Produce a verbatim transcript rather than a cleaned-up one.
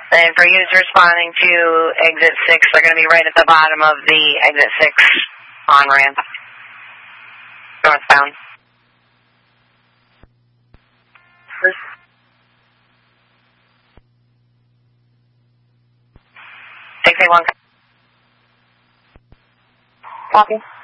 And for users responding to exit six, they're going to be right at the bottom of the exit six on-ramp, northbound. six eight one. Copy.